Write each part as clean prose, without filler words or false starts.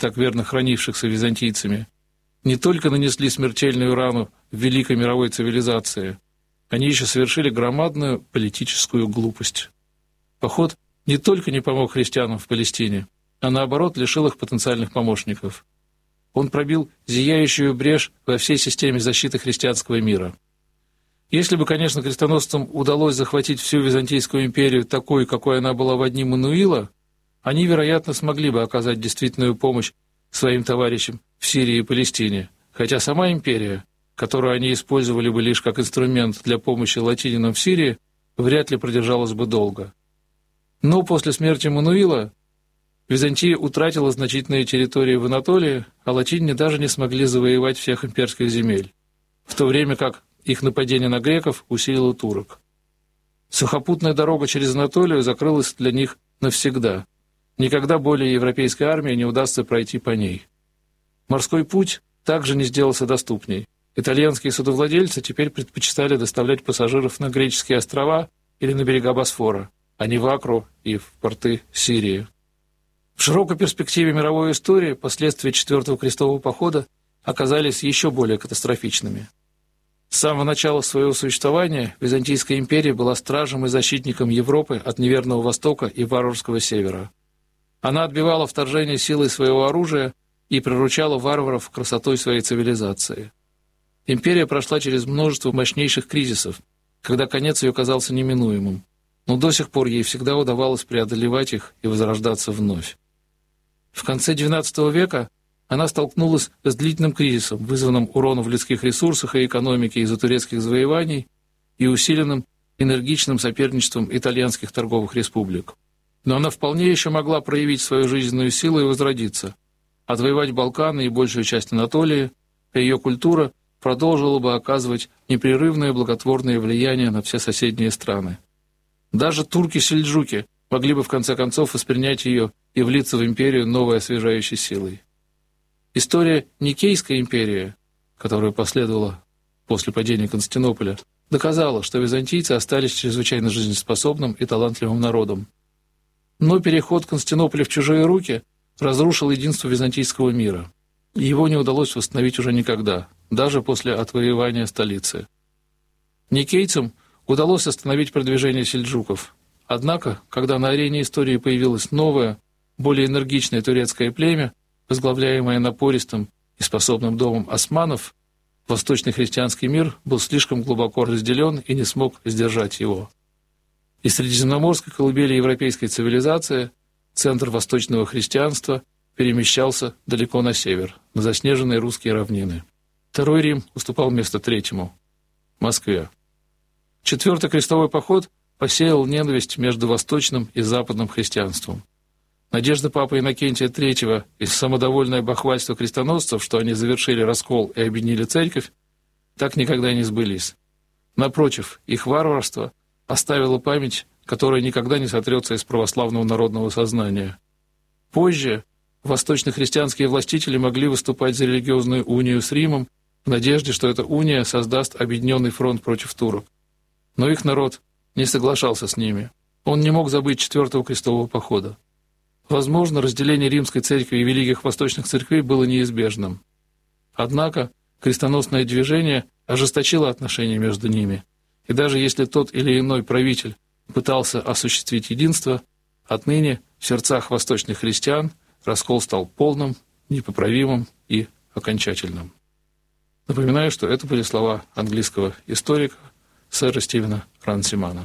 так верно хранившихся византийцами, не только нанесли смертельную рану великой мировой цивилизации, они еще совершили громадную политическую глупость. Поход не только не помог христианам в Палестине, а наоборот лишил их потенциальных помощников. Он пробил зияющую брешь во всей системе защиты христианского мира. Если бы, конечно, крестоносцам удалось захватить всю Византийскую империю такой, какой она была во дни Мануила, они, вероятно, смогли бы оказать действительную помощь своим товарищам в Сирии и Палестине, хотя сама империя, которую они использовали бы лишь как инструмент для помощи латининам в Сирии, вряд ли продержалась бы долго. Но после смерти Мануила Византия утратила значительные территории в Анатолии, а латиняне даже не смогли завоевать всех имперских земель, в то время как их нападение на греков усилило турок. Сухопутная дорога через Анатолию закрылась для них навсегда. Никогда более европейской армии не удастся пройти по ней. Морской путь также не сделался доступней. Итальянские судовладельцы теперь предпочитали доставлять пассажиров на греческие острова или на берега Босфора, а не в Акру и в порты Сирии. В широкой перспективе мировой истории последствия Четвертого крестового похода оказались еще более катастрофичными. С самого начала своего существования Византийская империя была стражем и защитником Европы от неверного Востока и варварского Севера. Она отбивала вторжение силой своего оружия и приручала варваров красотой своей цивилизации. Империя прошла через множество мощнейших кризисов, когда конец ее казался неминуемым, но до сих пор ей всегда удавалось преодолевать их и возрождаться вновь. В конце XII века она столкнулась с длительным кризисом, вызванным уроном в людских ресурсах и экономике из-за турецких завоеваний и усиленным энергичным соперничеством итальянских торговых республик. Но она вполне еще могла проявить свою жизненную силу и возродиться, отвоевать Балканы и большую часть Анатолии, а ее культура продолжила бы оказывать непрерывное благотворное влияние на все соседние страны. Даже турки-сельджуки могли бы в конце концов воспринять ее и влиться в империю новой освежающей силой. История Никейской империи, которая последовала после падения Константинополя, доказала, что византийцы остались чрезвычайно жизнеспособным и талантливым народом. Но переход Константинополя в чужие руки разрушил единство византийского мира, и его не удалось восстановить уже никогда, даже после отвоевания столицы. Никейцам удалось остановить продвижение сельджуков. Однако, когда на арене истории появилось новое, более энергичное турецкое племя, возглавляемое напористым и способным домом османов, восточный христианский мир был слишком глубоко разделен и не смог сдержать его. Из средиземноморской колыбели европейской цивилизации центр восточного христианства перемещался далеко на север, на заснеженные русские равнины. Второй Рим уступал место третьему – Москве. Четвертый крестовый поход посеял ненависть между восточным и западным христианством. Надежда папы Иннокентия III и самодовольное бахвальство крестоносцев, что они завершили раскол и объединили церковь, так никогда и не сбылись. Напротив, их варварство оставило память, которая никогда не сотрется из православного народного сознания. Позже восточно-христианские властители могли выступать за религиозную унию с Римом в надежде, что эта уния создаст объединенный фронт против турок. Но их народ не соглашался с ними. Он не мог забыть Четвертого крестового похода. Возможно, разделение римской церкви и великих восточных церквей было неизбежным. Однако крестоносное движение ожесточило отношения между ними, и даже если тот или иной правитель пытался осуществить единство, отныне в сердцах восточных христиан раскол стал полным, непоправимым и окончательным. Напоминаю, что это были слова английского историка сэра Стивена Рансимана.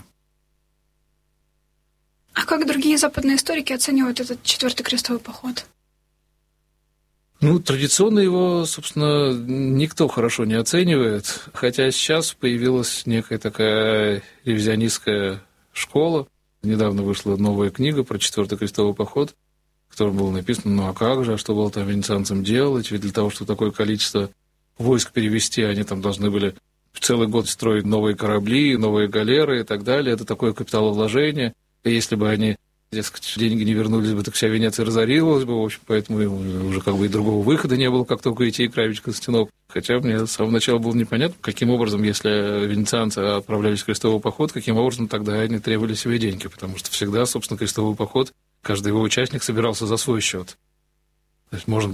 А как другие западные историки оценивают этот Четвертый крестовый поход? Традиционно его, собственно, никто хорошо не оценивает, хотя сейчас появилась некая такая ревизионистская школа. Недавно вышла новая книга про Четвертый крестовый поход, в котором было написано, а как же, а что было там венецианцам делать, ведь для того, чтобы такое количество войск перевести, они там должны были целый год строить новые корабли, новые галеры и так далее, это такое капиталовложение. И если бы они, дескать, деньги не вернулись бы, так вся Венеция разорилась бы, в общем, поэтому уже и другого выхода не было, как только идти и грабить Константинополь. Хотя мне с самого начала было непонятно, каким образом, если венецианцы отправлялись в крестовый поход, каким образом тогда они требовали себе деньги, потому что всегда, собственно, крестовый поход, каждый его участник собирался за свой счет. То есть можно